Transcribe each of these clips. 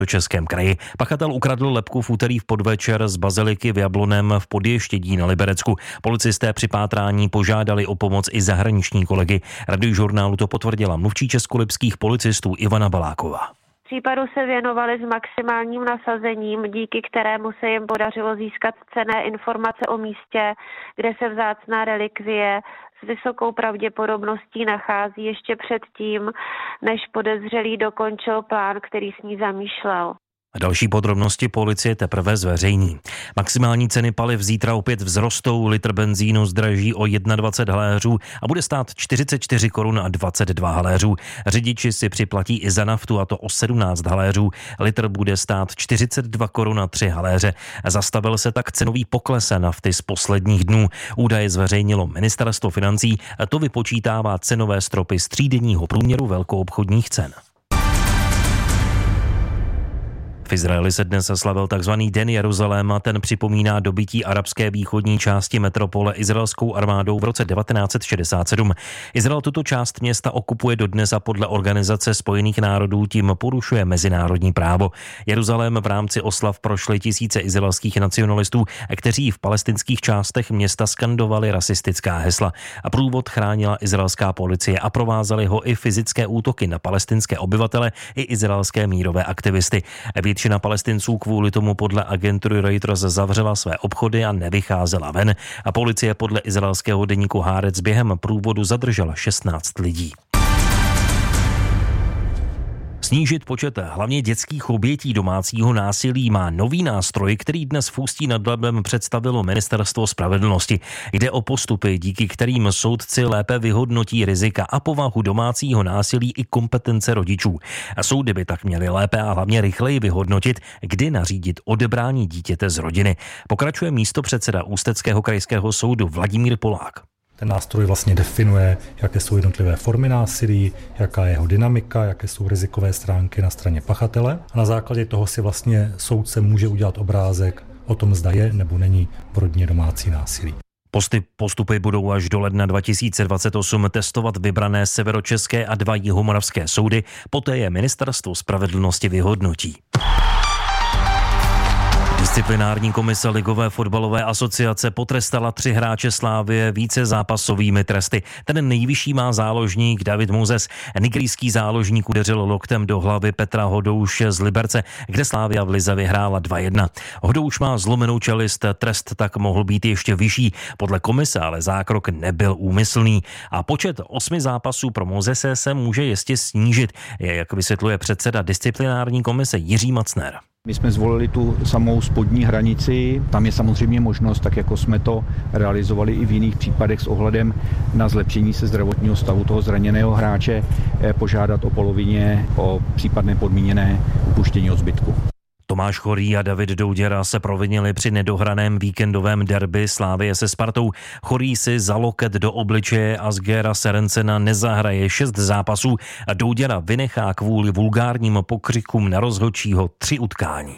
v Českém kraji. Pachatel ukradl lebku v úterý v podvečer z baziliky v Jabloném v Podještědí na Liberecku. Policisté při pátrání požádali o pomoc i zahraniční kolegy. Radiožurnálu to potvrdila mluvčí českolipských policistů Ivana Baláková. Případu se věnovali s maximálním nasazením, díky kterému se jim podařilo získat cenné informace o místě, kde se vzácná relikvie s vysokou pravděpodobností nachází ještě předtím, než podezřelý dokončil plán, který s ní zamýšlel. A další podrobnosti policie teprve zveřejní. Maximální ceny paliv zítra opět vzrostou, litr benzínu zdraží o 21 haléřů a bude stát 44 korun a 22 haléřů. Řidiči si připlatí i za naftu, a to o 17 haléřů. Litr bude stát 42 korun a 3 haléře. Zastavil se tak cenový pokles nafty z posledních dnů. Údaje zveřejnilo Ministerstvo financí, a to vypočítává cenové stropy z třídenního průměru velkoobchodních cen. V Izraeli se dnes slavil takzvaný Den Jeruzaléma, ten připomíná dobytí arabské východní části metropole izraelskou armádou v roce 1967. Izrael tuto část města okupuje dodnes a podle Organizace spojených národů tím porušuje mezinárodní právo. Jeruzalém v rámci oslav prošly tisíce izraelských nacionalistů, kteří v palestinských částech města skandovali rasistická hesla. A průvod chránila izraelská policie a provázely ho i fyzické útoky na palestinské obyvatele i izraelské mírové aktivisty. Většina Palestinců kvůli tomu podle agentury Reuters zavřela své obchody a nevycházela ven. A policie podle izraelského deníku Haaretz během průvodu zadržela 16 lidí. Snížit počet hlavně dětských obětí domácího násilí má nový nástroj, který dnes v Ústí nad Labem představilo Ministerstvo spravedlnosti. Jde o postupy, díky kterým soudci lépe vyhodnotí rizika a povahu domácího násilí i kompetence rodičů. A soudy by tak měly lépe a hlavně rychleji vyhodnotit, kdy nařídit odebrání dítěte z rodiny. Pokračuje místopředseda Ústeckého krajského soudu Vladimír Polák. Ten nástroj vlastně definuje, jaké jsou jednotlivé formy násilí, jaká je jeho dynamika, jaké jsou rizikové stránky na straně pachatele. A na základě toho si vlastně soudce může udělat obrázek o tom, zda je nebo není v rodině domácí násilí. Postupy budou až do ledna 2028 testovat vybrané severočeské a 2 jihomoravské soudy, poté je Ministerstvo spravedlnosti vyhodnotí. Disciplinární komise Ligové fotbalové asociace potrestala 3 hráče Slavie více zápasovými tresty. Ten nejvyšší má záložník David Moses. Nigerijský záložník udeřil loktem do hlavy Petra Hodouše z Liberce, kde Slavia v lize vyhrála 2-1. Hodouš má zlomenou čelist, trest tak mohl být ještě vyšší. Podle komise ale zákrok nebyl úmyslný. A počet 8 zápasů pro Mosese se může jistě snížit, jak vysvětluje předseda disciplinární komise Jiří Macner. My jsme zvolili tu samou spodní hranici, tam je samozřejmě možnost, tak jako jsme to realizovali i v jiných případech s ohledem na zlepšení se zdravotního stavu toho zraněného hráče, požádat o polovině o případné podmíněné upuštění od zbytku. Tomáš Chorý a David Douděra se provinili při nedohraném víkendovém derby Slavie se Spartou. Chorý si za loket do obličeje Asgera Serencena nezahraje 6 zápasů a Douděra vynechá kvůli vulgárním pokřikům na rozhodčího 3 utkání.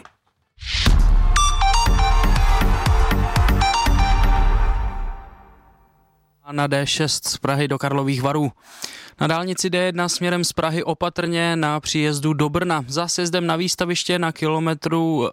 Na D6 z Prahy do Karlových Varů. Na dálnici D1 směrem z Prahy opatrně na příjezdu do Brna. Za sjezdem na výstaviště na kilometru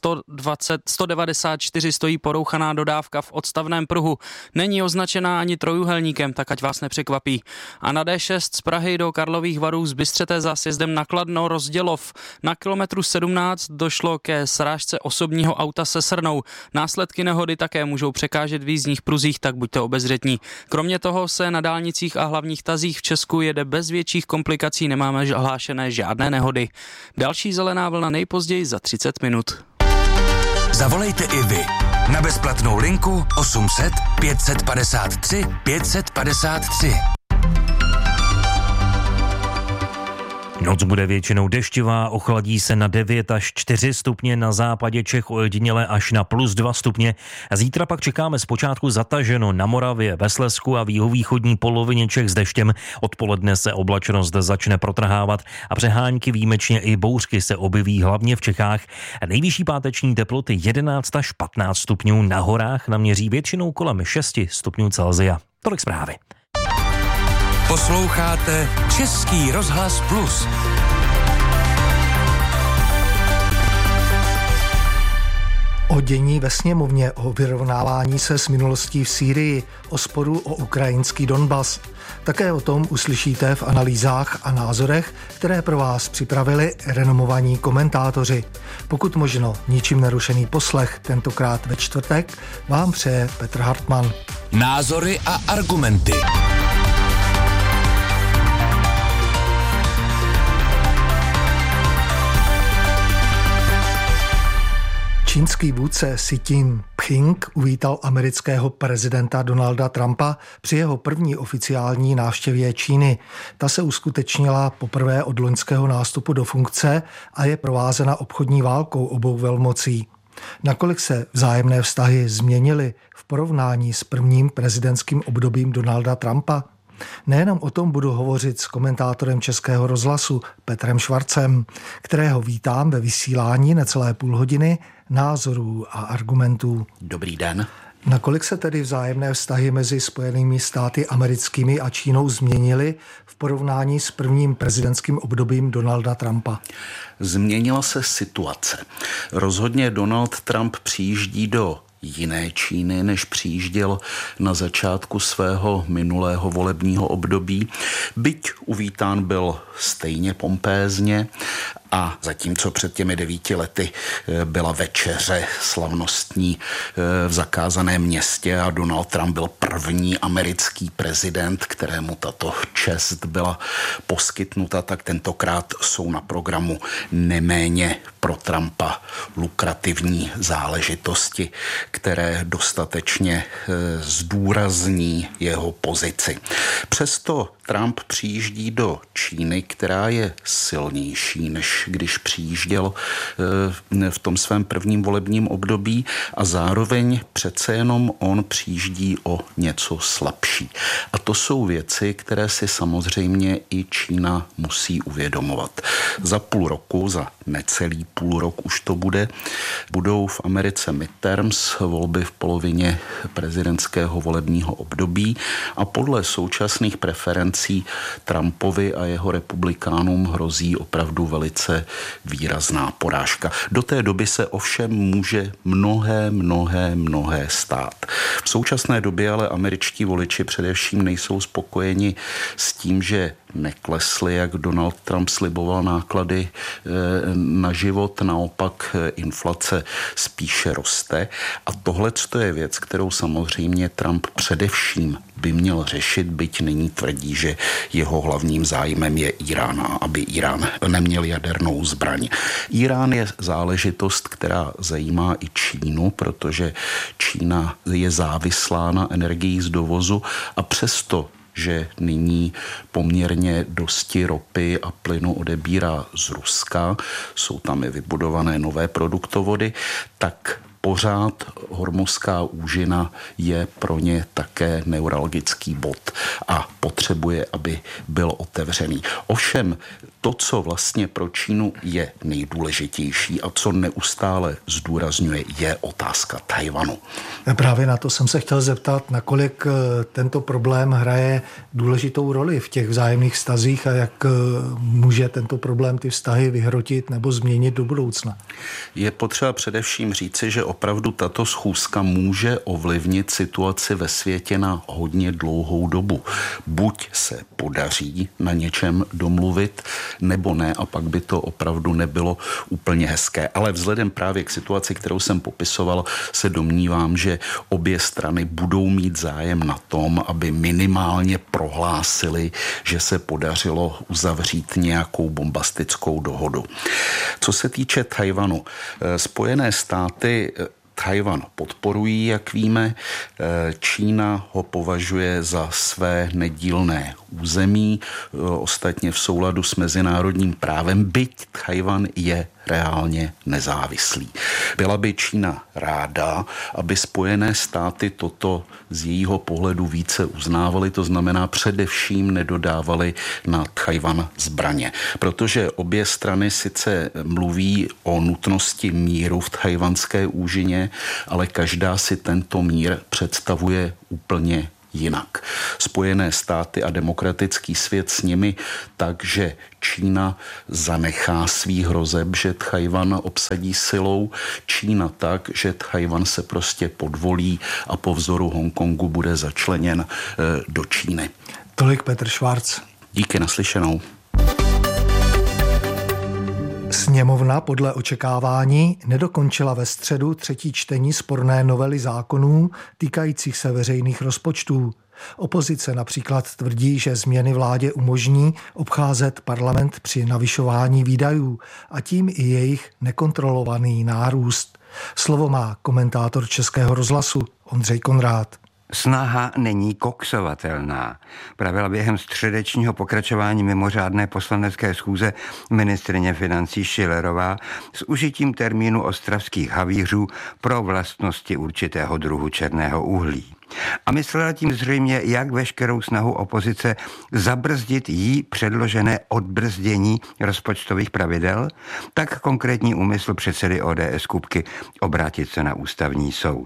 194 stojí porouchaná dodávka v odstavném pruhu. Není označená ani trojúhelníkem, tak ať vás nepřekvapí. A na D6 z Prahy do Karlových Varů z Bystřete za sjezdem na Kladno Rozdělov. Na kilometru 17 došlo ke srážce osobního auta se srnou. Následky nehody také můžou překážet v jízdních pruzích, tak buďte obezřetní. Kromě toho se na dálnicích a hlavních tazích v Česku jede bez větších komplikací, nemáme hlášené žádné nehody. Další zelená vlna nejpozději za 30 minut. Zavolejte i vy na bezplatnou linku 800 553 553. Noc bude většinou deštivá, ochladí se na 9 až 4 stupně, na západě Čech ojediněle až na +2 stupně. Zítra pak čekáme zpočátku zataženo na Moravě, ve Slezsku a v jihovýchodní polovině Čech s deštěm. Odpoledne se oblačnost začne protrhávat a přehánky, výjimečně i bouřky se objeví hlavně v Čechách. Nejvyšší páteční teploty 11 až 15 stupňů, na horách naměří většinou kolem 6 stupňů Celsia. Tolik zprávy. Posloucháte Český rozhlas Plus. O dění ve sněmovně, o vyrovnávání se s minulostí v Sýrii, o sporu o ukrajinský Donbas. Také o tom uslyšíte v analýzách a názorech, které pro vás připravili renomovaní komentátoři. Pokud možno ničím nerušený poslech, tentokrát ve čtvrtek, vám přeje Petr Hartmann. Názory a argumenty. Čínský vůdce Xi Jinping uvítal amerického prezidenta Donalda Trumpa při jeho první oficiální návštěvě Číny. Ta se uskutečnila poprvé od loňského nástupu do funkce a je provázena obchodní válkou obou velmocí. Nakolik se vzájemné vztahy změnily v porovnání s prvním prezidentským obdobím Donalda Trumpa? Nejenom o tom budu hovořit s komentátorem Českého rozhlasu Petrem Švarcem, kterého vítám ve vysílání necelé půl hodiny názorů a argumentů. Dobrý den. Nakolik se tedy vzájemné vztahy mezi Spojenými státy americkými a Čínou změnily v porovnání s prvním prezidentským obdobím Donalda Trumpa? Změnila se situace. Rozhodně Donald Trump přijíždí do jiné Číny, než přijížděl na začátku svého minulého volebního období. Byť uvítán byl stejně pompézně a zatímco před těmi 9 lety byla večeře slavnostní v zakázaném městě a Donald Trump byl první americký prezident, kterému tato čest byla poskytnuta, tak tentokrát jsou na programu neméně pro Trumpa lukrativní záležitosti, které dostatečně zdůrazní jeho pozici. Přesto Trump přijíždí do Číny, která je silnější, než když přijížděl v tom svém prvním volebním období a zároveň přece jenom on přijíždí o něco slabší. A to jsou věci, které si samozřejmě i Čína musí uvědomovat. Za půl roku, za necelý půl rok už to budou v Americe midterms, volby v polovině prezidentského volebního období a podle současných preferencí Trumpovi a jeho republikánům hrozí opravdu velice výrazná porážka. Do té doby se ovšem může mnohé stát. V současné době ale američtí voliči především nejsou spokojeni s tím, že neklesly, jak Donald Trump sliboval náklady na život, naopak inflace spíše roste a tohle je věc, kterou samozřejmě Trump především by měl řešit, byť nyní tvrdí, že jeho hlavním zájmem je Irán a aby Irán neměl jadernou zbraň. Irán je záležitost, která zajímá i Čínu, protože Čína je závislá na energii z dovozu a přesto, že nyní poměrně dosti ropy a plynu odebírá z Ruska, jsou tam i vybudované nové produktovody, tak pořád Hormuzská úžina je pro ně také neuralgický bod a potřebuje, aby byl otevřený. Ovšem, to, co vlastně pro Čínu je nejdůležitější a co neustále zdůrazňuje, je otázka Tchaj-wanu. Právě na to jsem se chtěl zeptat, nakolik tento problém hraje důležitou roli v těch vzájemných vztazích a jak může tento problém ty vztahy vyhrotit nebo změnit do budoucna. Je potřeba především říci, že opravdu tato schůzka může ovlivnit situaci ve světě na hodně dlouhou dobu. Buď se podaří na něčem domluvit, nebo ne, a pak by to opravdu nebylo úplně hezké. Ale vzhledem právě k situaci, kterou jsem popisoval, se domnívám, že obě strany budou mít zájem na tom, aby minimálně prohlásili, že se podařilo uzavřít nějakou bombastickou dohodu. Co se týče Tchaj-wanu, Spojené státy Tchaj-wan podporují, jak víme. Čína ho považuje za své nedílné území, ostatně v souladu s mezinárodním právem, byť Tchaj-wan je reálně nezávislý. Byla by Čína ráda, aby Spojené státy toto z jejího pohledu více uznávaly, to znamená především nedodávali na Tchaj-wan zbraně. Protože obě strany sice mluví o nutnosti míru v tchajwanské úžině, ale každá si tento mír představuje úplně jinak. Spojené státy a demokratický svět s nimi, takže Čína zanechá svých hrozeb, že Tchaj-wan obsadí silou, Čína tak, že Tchaj-wan se prostě podvolí a po vzoru Hongkongu bude začleněn do Číny. Tolik Petr Švarc. Díky, naslyšenou. Sněmovna podle očekávání nedokončila ve středu třetí čtení sporné novely zákonů týkajících se veřejných rozpočtů. Opozice například tvrdí, že změny vládě umožní obcházet parlament při navyšování výdajů a tím i jejich nekontrolovaný nárůst. Slovo má komentátor Českého rozhlasu Ondřej Konrád. Snaha není koksovatelná, pravila během středečního pokračování mimořádné poslanecké schůze ministryně financí Schillerová s užitím termínu ostravských havířů pro vlastnosti určitého druhu černého uhlí. A myslela tím zřejmě jak veškerou snahu opozice zabrzdit jí předložené odbrzdění rozpočtových pravidel, tak konkrétní úmysl předsedy ODS Kupky obrátit se na ústavní soud.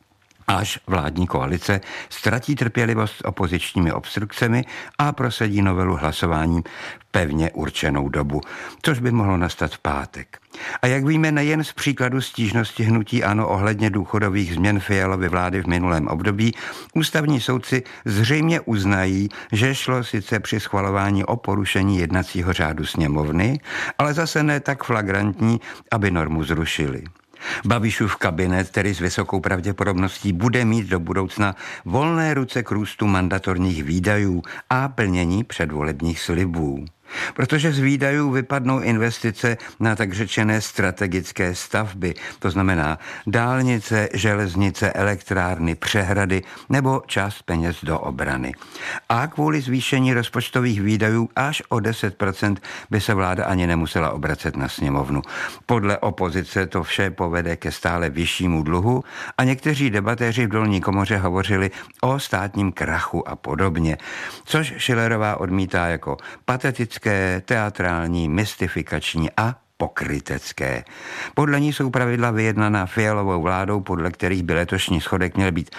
Až vládní koalice ztratí trpělivost s opozičními obstrukcemi a prosadí novelu hlasováním v pevně určenou dobu, což by mohlo nastat v pátek. A jak víme nejen z příkladu stížnosti hnutí ANO ohledně důchodových změn Fialovy vlády v minulém období, ústavní soudci zřejmě uznají, že šlo sice při schvalování o porušení jednacího řádu sněmovny, ale zase ne tak flagrantní, aby normu zrušili. Babišův kabinet, který s vysokou pravděpodobností bude mít do budoucna volné ruce k růstu mandatorních výdajů a plnění předvolebních slibů. Protože z výdajů vypadnou investice na tak řečené strategické stavby, to znamená dálnice, železnice, elektrárny, přehrady nebo část peněz do obrany. A kvůli zvýšení rozpočtových výdajů až o 10% by se vláda ani nemusela obracet na sněmovnu. Podle opozice to vše povede ke stále vyššímu dluhu a někteří debatéři v dolní komoře hovořili o státním krachu a podobně, což Schillerová odmítá jako patetické, teatrální, mystifikační a pokrytecké. Podle ní jsou pravidla vyjednaná Fialovou vládou, podle kterých by letošní schodek měl být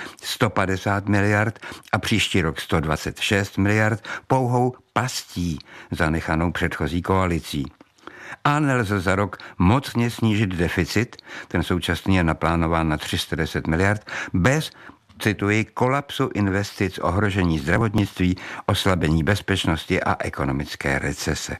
150 miliard a příští rok 126 miliard, pouhou pastí zanechanou předchozí koalicí. A nelze za rok mocně snížit deficit, ten současný je naplánován na 310 miliard, bez, cituji, kolapsu investic, ohrožení zdravotnictví, oslabení bezpečnosti a ekonomické recese.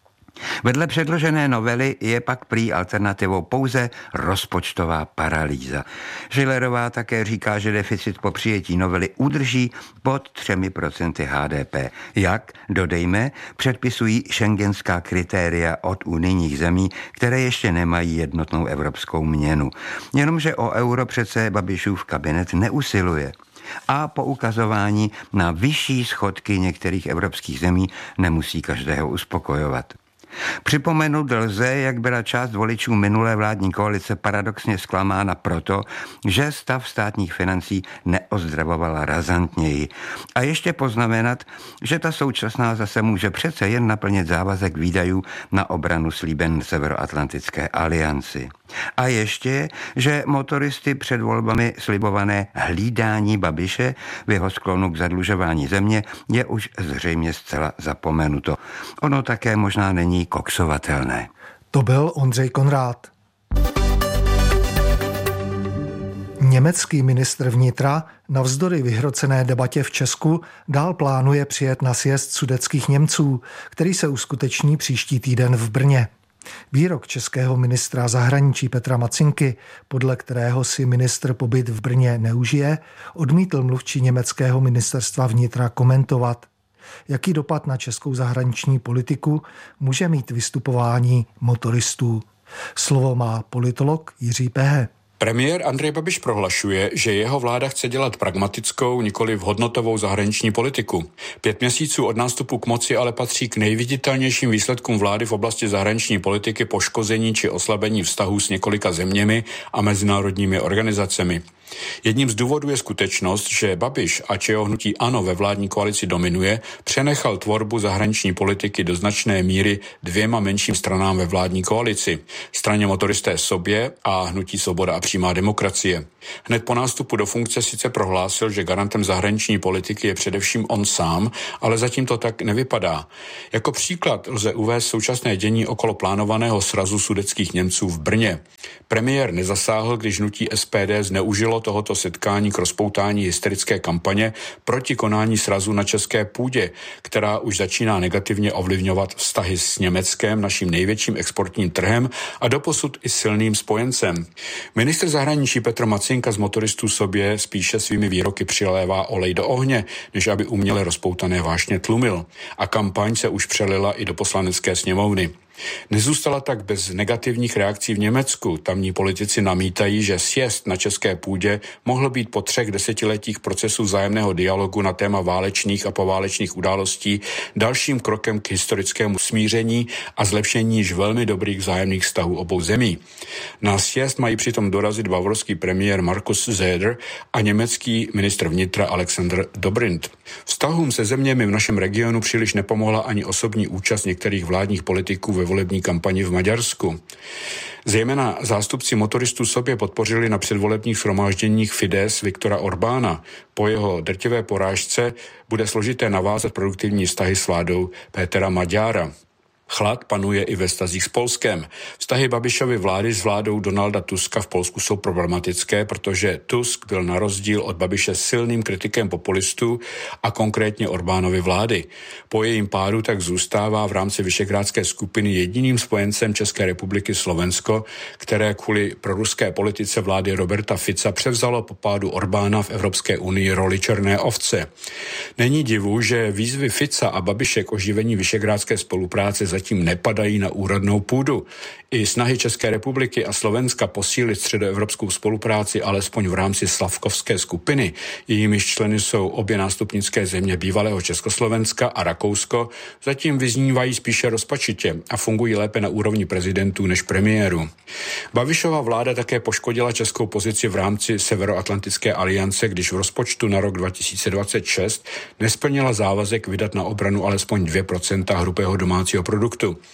Vedle předložené novely je pak prý alternativou pouze rozpočtová paralýza. Schillerová také říká, že deficit po přijetí novely udrží pod 3% HDP. Jak, dodejme, předpisují schengenská kritéria od unijních zemí, které ještě nemají jednotnou evropskou měnu. Jenomže o euro přece Babišův kabinet neusiluje. A poukazování na vyšší schodky některých evropských zemí nemusí každého uspokojovat. Připomenout lze, jak byla část voličů minulé vládní koalice paradoxně zklamána proto, že stav státních financí neozdravovala razantněji. A ještě poznamenat, že ta současná zase může přece jen naplnit závazek výdajů na obranu slíben Severoatlantické alianci. A ještě, že motoristy před volbami slibované hlídání Babiše v jeho sklonu k zadlužování země je už zřejmě zcela zapomenuto. Ono také možná není koksovatelné. To byl Ondřej Konrád. Německý ministr vnitra navzdory vyhrocené debatě v Česku dál plánuje přijet na sjezd sudetských Němců, který se uskuteční příští týden v Brně. Výrok českého ministra zahraničí Petra Macinky, podle kterého si ministr pobyt v Brně neužije, odmítl mluvčí německého ministerstva vnitra komentovat. Jaký dopad na českou zahraniční politiku může mít vystupování motoristů? Slovo má politolog Jiří Pehe. Premiér Andrej Babiš prohlašuje, že jeho vláda chce dělat pragmatickou, nikoliv hodnotovou zahraniční politiku. 5 měsíců od nástupu k moci ale patří k nejviditelnějším výsledkům vlády v oblasti zahraniční politiky poškození či oslabení vztahů s několika zeměmi a mezinárodními organizacemi. Jedním z důvodů je skutečnost, že Babiš, ač jeho hnutí ANO ve vládní koalici dominuje, přenechal tvorbu zahraniční politiky do značné míry dvěma menším stranám ve vládní koalici. Straně Motoristé sobě a hnutí Svoboda a přímá demokracie. Hned po nástupu do funkce sice prohlásil, že garantem zahraniční politiky je především on sám, ale zatím to tak nevypadá. Jako příklad lze uvést současné dění okolo plánovaného srazu sudetských Němců v Brně. Premiér nezasáhl, když hnutí SPD zneužilo tohoto setkání k rozpoutání hysterické kampaně proti konání srazu na české půdě, která už začíná negativně ovlivňovat vztahy s Německem, naším největším exportním trhem a doposud i silným spojencem. Ministr zahraničí Petr Macinka z Motoristů sobě spíše svými výroky přilévá olej do ohně, než aby uměle rozpoutané vášně tlumil. A kampaň se už přelila i do Poslanecké sněmovny. Nezůstala tak bez negativních reakcí v Německu. Tamní politici namítají, že sjezd na české půdě mohl být po 3 desetiletích procesu vzájemného dialogu na téma válečných a poválečných událostí dalším krokem k historickému smíření a zlepšení již velmi dobrých vzájemných vztahů obou zemí. Na sjezd mají přitom dorazit bavorský premiér Markus Söder a německý ministr vnitra Alexander Dobrindt. Vztahům se zeměmi v našem regionu příliš nepomohla ani osobní účast některých vládních politiků ve volební kampani v Maďarsku. Zejména zástupci Motoristů sobě podpořili na předvolebních shromážděních Fidesz Viktora Orbána. Po jeho drtivé porážce bude složité navázat produktivní vztahy s vládou Pétera Maďára. Chlad panuje i ve vztazích s Polskem. Vztahy Babišovy vlády s vládou Donalda Tuska v Polsku jsou problematické, protože Tusk byl na rozdíl od Babiše silným kritikem populistů a konkrétně Orbánovy vlády. Po jejím pádu tak zůstává v rámci visegrádské skupiny jediným spojencem České republiky Slovensko, které kvůli proruské politice vlády Roberta Fica převzalo po pádu Orbána v Evropské unii roli černé ovce. Není divu, že výzvy Fica a Babiše k oživení visegrádské spolupráce zatím nepadají na úrodnou půdu. I snahy České republiky a Slovenska posílit středoevropskou spolupráci alespoň v rámci Slavkovské skupiny, jejímiž členy jsou obě nástupnické země bývalého Československa a Rakousko, zatím vyznívají spíše rozpačitě a fungují lépe na úrovni prezidentů než premiéru. Babišova vláda také poškodila českou pozici v rámci Severoatlantické aliance, když v rozpočtu na rok 2026 nesplnila závazek vydat na obranu alespoň 2% hrubého domácího produktu.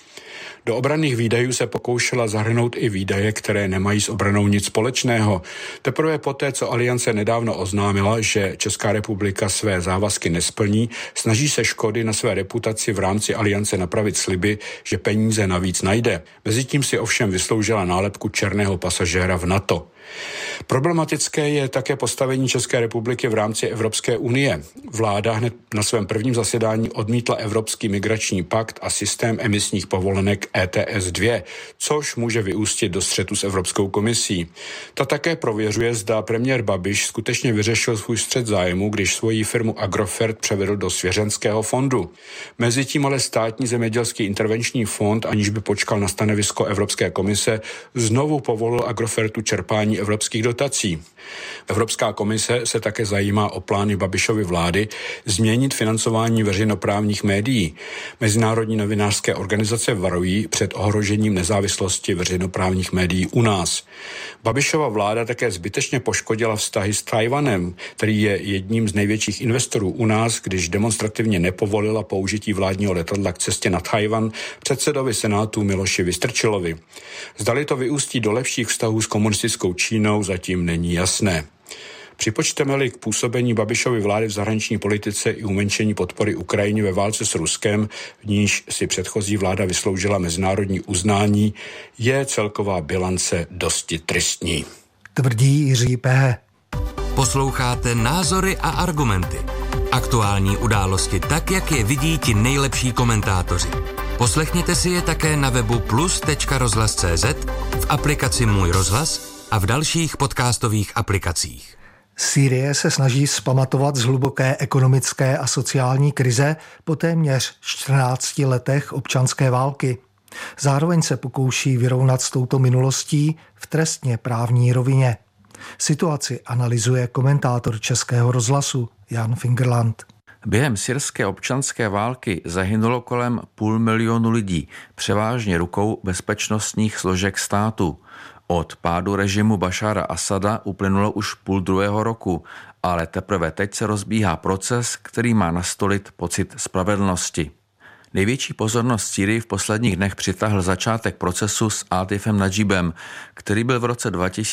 Do obranných výdajů se pokoušela zahrnout i výdaje, které nemají s obranou nic společného. Teprve poté, co Aliance nedávno oznámila, že Česká republika své závazky nesplní, snaží se škody na své reputaci v rámci Aliance napravit sliby, že peníze navíc najde. Mezitím si ovšem vysloužila nálepku černého pasažéra v NATO. Problematické je také postavení České republiky v rámci Evropské unie. Vláda hned na svém prvním zasedání odmítla Evropský migrační pakt a systém emisních povolenek ETS 2, což může vyústit do střetu s Evropskou komisí. Ta také prověřuje, zda premiér Babiš skutečně vyřešil svůj střet zájmu, když svoji firmu Agrofert převedl do svěřenského fondu. Mezitím ale státní zemědělský intervenční fond, aniž by počkal na stanovisko Evropské komise, znovu povolil Agrofertu čerpání evropských dotací. Evropská komise se také zajímá o plány Babišovy vlády změnit financování veřejnoprávních médií. Mezinárodní novinářské organizace varují před ohrožením nezávislosti veřejnoprávních médií u nás. Babišova vláda také zbytečně poškodila vztahy s Tchaj-wanem, který je jedním z největších investorů u nás, když demonstrativně nepovolila použití vládního letadla k cestě na Tchaj-wan předsedovi Senátu Miloši Vystrčilovi. Zdali to vyústí do lepších vztahů s komunistickou Čínou, zatím není jasné. Připočteme-li k působení Babišovy vlády v zahraniční politice i umenšení podpory Ukrajině ve válce s Ruskem, v níž si předchozí vláda vysloužila mezinárodní uznání, je celková bilance dosti tristní. Tvrdí Jiří P. Posloucháte Názory a argumenty. Aktuální události tak, jak je vidí ti nejlepší komentátoři. Poslechněte si je také na webu plus.rozhlas.cz, v aplikaci Můj rozhlas a v dalších podcastových aplikacích. Sýrie se snaží vzpamatovat z hluboké ekonomické a sociální krize po téměř 14 letech občanské války. Zároveň se pokouší vyrovnat s touto minulostí v trestně právní rovině. Situaci analyzuje komentátor Českého rozhlasu Jan Fingerland. Během syrské občanské války zahynulo kolem 500 000 lidí, převážně rukou bezpečnostních složek státu. Od pádu režimu Bašára Asada uplynulo už půl druhého roku, ale teprve teď se rozbíhá proces, který má nastolit pocit spravedlnosti. Největší pozornost Sýrii v posledních dnech přitáhl začátek procesu s Atifem Nadžibem, který byl v roce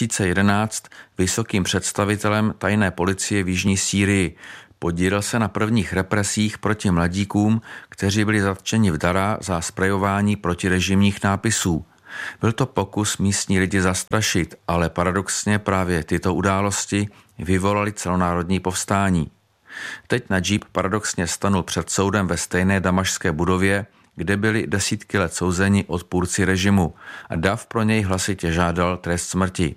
2011 vysokým představitelem tajné policie v jižní Sýrii. Podílel se na prvních represích proti mladíkům, kteří byli zatčeni v Daraa za sprejování protirežimních nápisů. Byl to pokus místní lidi zastrašit, ale paradoxně právě tyto události vyvolaly celonárodní povstání. Teď Nadžib paradoxně stanul před soudem ve stejné damašské budově, kde byli desítky let souzeni odpůrci režimu a dav pro něj hlasitě žádal trest smrti.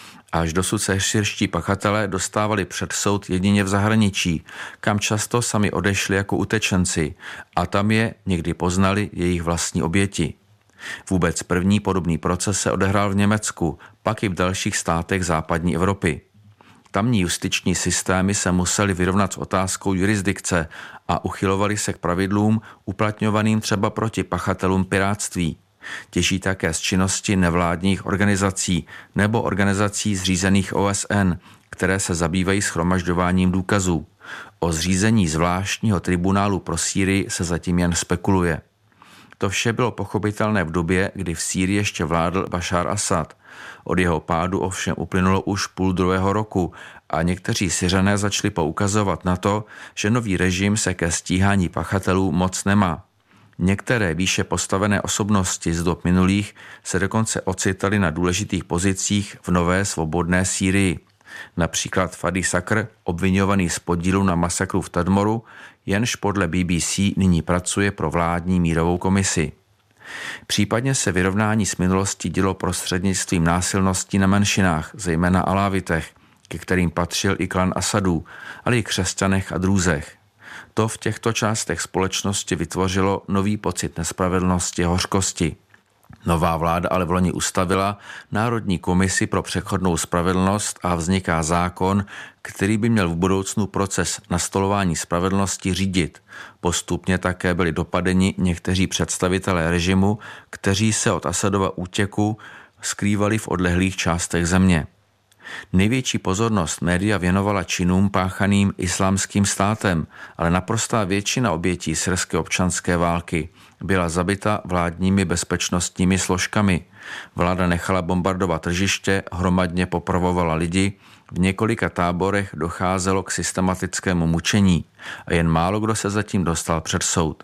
Až dosud se syrští pachatelé dostávali před soud jedině v zahraničí, kam často sami odešli jako utečenci a tam je někdy poznali jejich vlastní oběti. Vůbec první podobný proces se odehrál v Německu, pak i v dalších státech západní Evropy. Tamní justiční systémy se musely vyrovnat s otázkou jurisdikce a uchylovali se k pravidlům uplatňovaným třeba proti pachatelům pirátství. Těží také z činnosti nevládních organizací nebo organizací zřízených OSN, které se zabývají shromažďováním důkazů. O zřízení zvláštního tribunálu pro Sýrii se zatím jen spekuluje. To vše bylo pochopitelné v době, kdy v Sýrii ještě vládl Bašár Asad. Od jeho pádu ovšem uplynulo už půl druhého roku a někteří Syřané začali poukazovat na to, že nový režim se ke stíhání pachatelů moc nemá. Některé výše postavené osobnosti z dob minulých se dokonce ocitaly na důležitých pozicích v nové svobodné Sýrii. Například Fadi Sakr, obviňovaný z podílu na masakru v Tadmoru, jenž podle BBC nyní pracuje pro vládní mírovou komisi. Případně se vyrovnání s minulostí dělo prostřednictvím násilností na menšinách, zejména alávitech, ke kterým patřil i klan Asadů, ale i křesťanech a drůzech. To v těchto částech společnosti vytvořilo nový pocit nespravedlnosti a hořkosti. Nová vláda ale vloni ustavila Národní komisi pro přechodnou spravedlnost a vzniká zákon, který by měl v budoucnu proces nastolování spravedlnosti řídit. Postupně také byli dopadeni někteří představitelé režimu, kteří se od Asadova útěku skrývali v odlehlých částech země. Největší pozornost média věnovala činům páchaným Islámským státem, ale naprostá většina obětí syrské občanské války byla zabita vládními bezpečnostními složkami. Vláda nechala bombardovat tržiště, hromadně popravovala lidi, v několika táborech docházelo k systematickému mučení a jen málo kdo se zatím dostal před soud.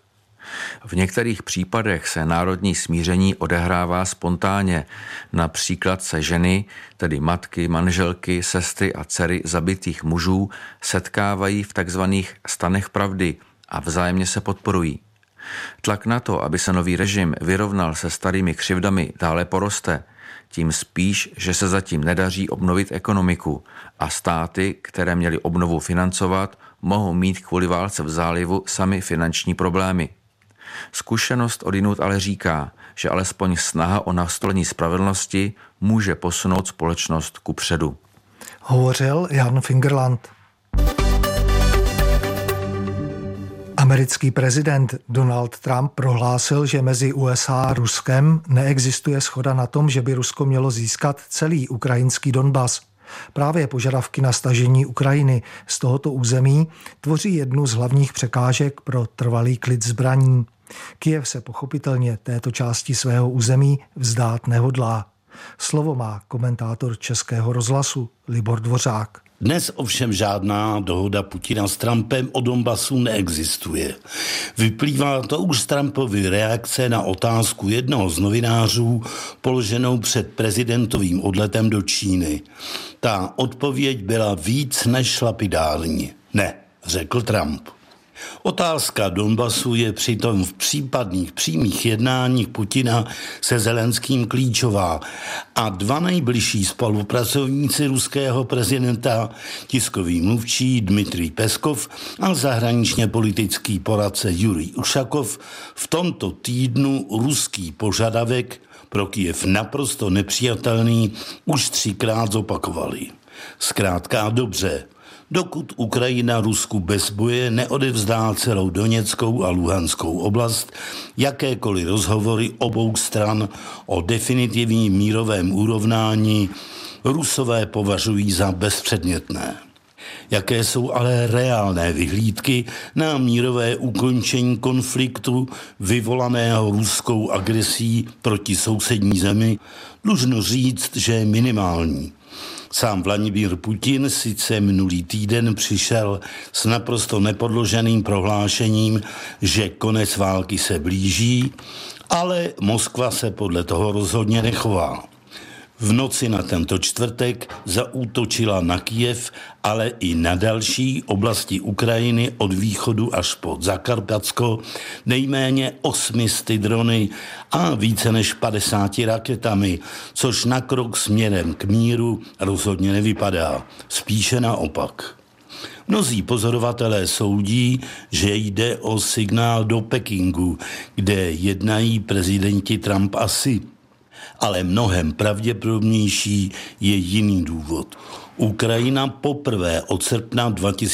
V některých případech se národní smíření odehrává spontánně, například se ženy, tedy matky, manželky, sestry a dcery zabitých mužů setkávají v takzvaných stanech pravdy a vzájemně se podporují. Tlak na to, aby se nový režim vyrovnal se starými křivdami, dále poroste, tím spíš, že se zatím nedaří obnovit ekonomiku a státy, které měly obnovu financovat, mohou mít kvůli válce v zálivu sami finanční problémy. Zkušenost odjinud ale říká, že alespoň snaha o nastolení spravedlnosti může posunout společnost kupředu. Hovořil Jan Fingerland. Americký prezident Donald Trump prohlásil, že mezi USA a Ruskem neexistuje shoda na tom, že by Rusko mělo získat celý ukrajinský Donbas. Právě požadavky na stažení Ukrajiny z tohoto území tvoří jednu z hlavních překážek pro trvalý klid zbraní. Kyjev se pochopitelně této části svého území vzdát nehodlá. Slovo má komentátor Českého rozhlasu Libor Dvořák. Dnes ovšem žádná dohoda Putina s Trumpem o Donbasu neexistuje. Vyplývá to už z Trumpovy reakce na otázku jednoho z novinářů položenou před prezidentovým odletem do Číny. Ta odpověď byla víc než lapidární. Ne, řekl Trump. Otázka Donbasu je přitom v případných přímých jednáních Putina se Zelenským klíčová a dva nejbližší spolupracovníci ruského prezidenta, tiskový mluvčí Dmitrij Peskov a zahraničně politický poradce Jurij Ušakov, v tomto týdnu ruský požadavek, pro Kyjev naprosto nepřijatelný, už 3krát zopakovali. Zkrátka dobře, dokud Ukrajina Rusku bez boje neodevzdá celou Doněckou a Luhanskou oblast, jakékoliv rozhovory obou stran o definitivním mírovém urovnání Rusové považují za bezpředmětné. Jaké jsou ale reálné vyhlídky na mírové ukončení konfliktu vyvolaného ruskou agresí proti sousední zemi, dlužno říct, že je minimální. Sám Vladimír Putin sice minulý týden přišel s naprosto nepodloženým prohlášením, že konec války se blíží, ale Moskva se podle toho rozhodně nechová. V noci na tento čtvrtek zaútočila na Kyjev, ale i na další oblasti Ukrajiny od východu až po Zakarpatsko nejméně 800 drony a více než 50 raketami, což na krok směrem k míru rozhodně nevypadá, spíše naopak. Mnozí pozorovatelé soudí, že jde o signál do Pekingu, kde jednají prezidenti Trump a Xi. Ale mnohem pravděpodobnější je jiný důvod. Ukrajina poprvé od srpna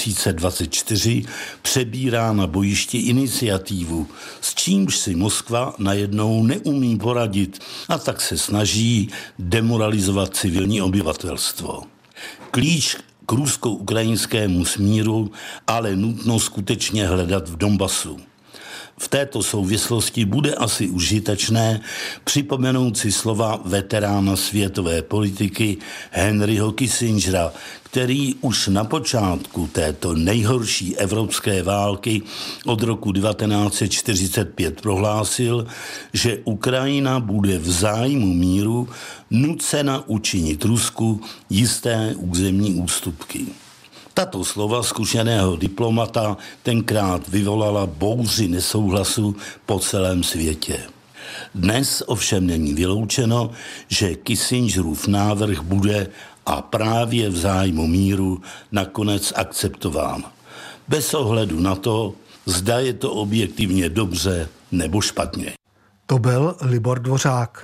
2024 přebírá na bojišti iniciativu, s čímž si Moskva najednou neumí poradit a tak se snaží demoralizovat civilní obyvatelstvo. Klíč k rusko-ukrajinskému smíru ale nutno skutečně hledat v Donbasu. V této souvislosti bude asi užitečné připomenout si slova veterána světové politiky Henryho Kissingera, který už na počátku této nejhorší evropské války od roku 1945 prohlásil, že Ukrajina bude v zájmu míru nucena učinit Rusku jisté územní ústupky. Tato slova zkušeného diplomata tenkrát vyvolala bouři nesouhlasu po celém světě. Dnes ovšem není vyloučeno, že Kissingerův návrh bude a právě v zájmu míru nakonec akceptován. Bez ohledu na to, zda je to objektivně dobře nebo špatně. To byl Libor Dvořák.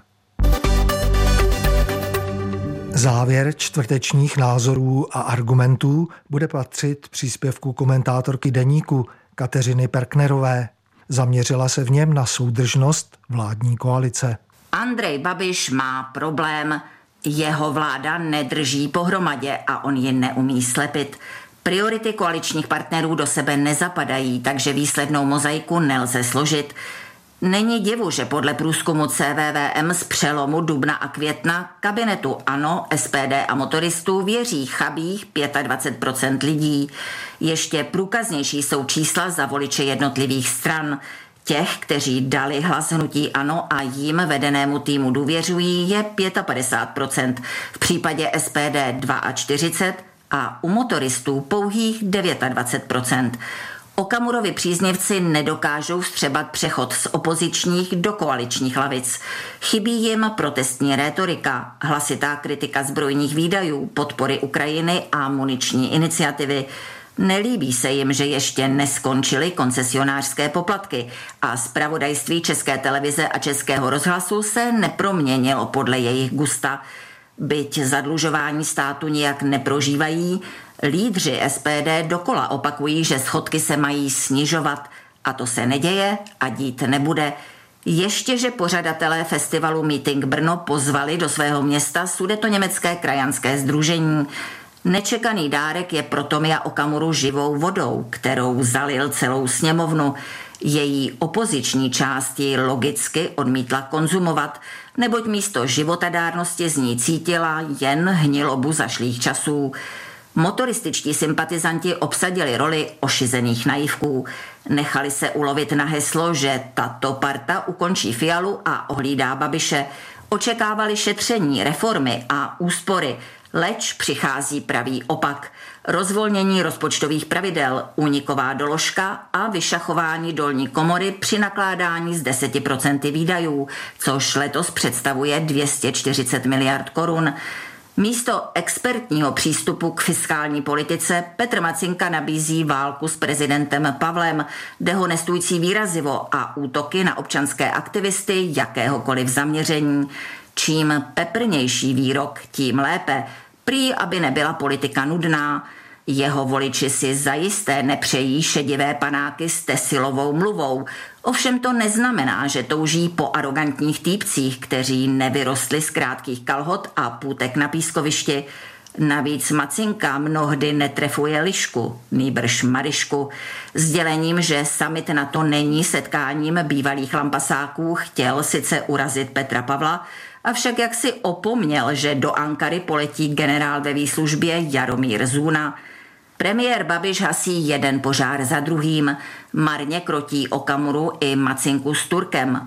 Závěr čtvrtečních názorů a argumentů bude patřit příspěvku komentátorky Deníku Kateřiny Perknerové. Zaměřila se v něm na soudržnost vládní koalice. Andrej Babiš má problém. Jeho vláda nedrží pohromadě a on ji neumí slepit. Priority koaličních partnerů do sebe nezapadají, takže výslednou mozaiku nelze složit. Není divu, že podle průzkumu CVVM z přelomu dubna a května kabinetu ANO, SPD a motoristů věří chabých 25% lidí. Ještě průkaznější jsou čísla za voliče jednotlivých stran. Těch, kteří dali hlas hnutí ANO a jím vedenému týmu důvěřují, je 55%, v případě SPD 42% a u motoristů pouhých 29%. Okamurovi příznivci nedokážou vstřebat přechod z opozičních do koaličních lavic. Chybí jim protestní rétorika, hlasitá kritika zbrojních výdajů, podpory Ukrajiny a muniční iniciativy. Nelíbí se jim, že ještě neskončily koncesionářské poplatky a zpravodajství České televize a Českého rozhlasu se neproměnilo podle jejich gusta. Byť zadlužování státu nijak neprožívají, lídři SPD dokola opakují, že schodky se mají snižovat a to se neděje a dít nebude. Ještě, že pořadatelé festivalu Meeting Brno pozvali do svého města Sudetoněmecké krajanské sdružení. Nečekaný dárek je pro Tomia Okamuru živou vodou, kterou zalil celou sněmovnu. Její opoziční část ji logicky odmítla konzumovat, neboť místo životadárnosti z ní cítila jen hnilobu zašlých časů. Motorističtí sympatizanti obsadili roli ošizených naivků. Nechali se ulovit na heslo, že tato parta ukončí Fialu a ohlídá Babiše. Očekávali šetření, reformy a úspory, leč přichází pravý opak. Rozvolnění rozpočtových pravidel, úniková doložka a vyšachování dolní komory při nakládání z 10% výdajů, což letos představuje 240 miliard korun. Místo expertního přístupu k fiskální politice Petr Macinka nabízí válku s prezidentem Pavlem, dehonestující výrazivo a útoky na občanské aktivisty jakéhokoliv zaměření. Čím peprnější výrok, tím lépe. Prý, aby nebyla politika nudná. Jeho voliči si zajisté nepřejí šedivé panáky s Tesilovou mluvou. Ovšem to neznamená, že touží po arogantních týpcích, kteří nevyrostli z krátkých kalhot a půtek na pískovišti. Navíc Macinka mnohdy netrefuje lišku, nýbrž Maryšku. Sdělením, že summit NATO není setkáním bývalých lampasáků, chtěl sice urazit Petra Pavla, avšak jaksi opomněl, že do Ankary poletí generál ve výslužbě Jaromír Zuna. Premiér Babiš hasí jeden požár za druhým. Marně krotí Okamuru i Macinku s Turkem.